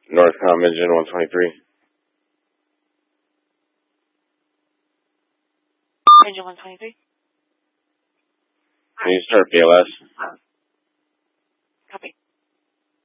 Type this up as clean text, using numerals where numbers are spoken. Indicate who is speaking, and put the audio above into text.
Speaker 1: Northcom engine 123.
Speaker 2: Engine 123.
Speaker 1: Can you start BLS?